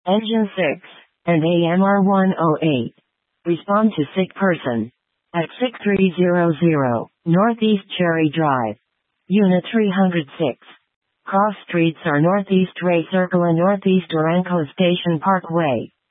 Engine 6, and AMR 108. Respond to sick person. At 6300, Northeast Cherry Drive. Unit 306. Cross streets are Northeast Ray Circle and Northeast Durango Station Parkway.